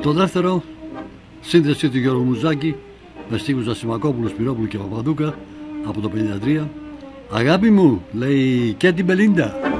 Το δεύτερο, σύνδεση του Γιώργου Μουζάκη με στίχους Ασημακόπουλου, Σπυρόπουλου και Παπαδούκα από το 1953. Αγάπη μου, λέει και την Μπελίντα.